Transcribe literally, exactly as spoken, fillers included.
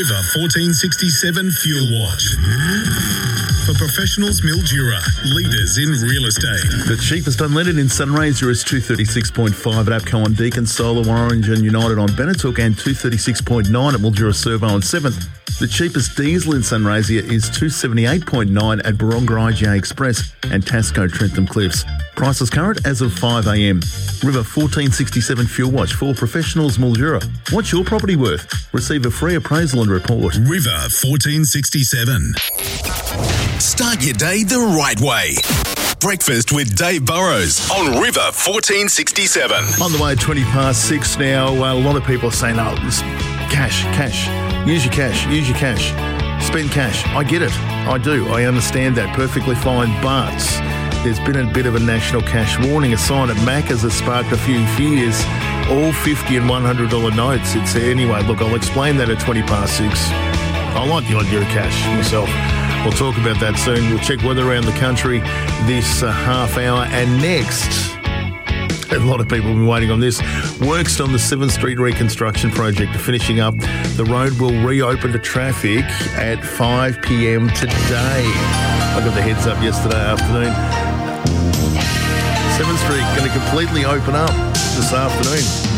River fourteen sixty-seven Fuel Watch. For professionals, Mildura, leaders in real estate. The cheapest unleaded in Sunraysia is two thirty-six point five at APCO on Deacon, Solar, Orange and United on Benetooke, and two thirty-six point nine at Mildura Servo on seventh. The cheapest diesel in Sunraysia is two seventy-eight point nine at Baronga I G A Express and Tasco Trentham Cliffs. Prices current as of five a m. River fourteen sixty-seven Fuel Watch for professionals, Mildura. What's your property worth? Receive a free appraisal and report. River fourteen sixty-seven. Start your day the right way. Breakfast with Dave Burrows on River fourteen sixty-seven. On the way, twenty past six now. Well, a lot of people are saying, oh, this cash, cash. Use your cash, use your cash. Spend cash. I get it. I do. I understand that perfectly fine. But there's been a bit of a national cash warning. A sign at Macca's has sparked a few fears. All fifty and one hundred dollars notes. It's anyway, look, I'll explain that at twenty past six. I like the idea of cash myself. We'll talk about that soon. We'll check weather around the country this uh, half hour. And next, a lot of people have been waiting on this. Works on the seventh Street reconstruction project are finishing up. The road will reopen to traffic at five p m today. I got the heads up yesterday afternoon. seventh Street going to completely open up this afternoon.